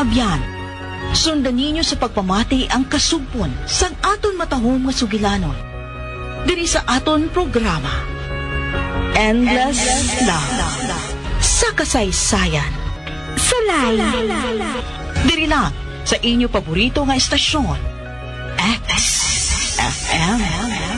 kaabyan. Sundan ninyo sa pagpamati ang kasugpon sang aton matahong nga sugilanon. Diri sa aton programa, Endless Love. Sa kasaysayan, Sulay. diri lang sa inyo paborito nga estasyon, XFM.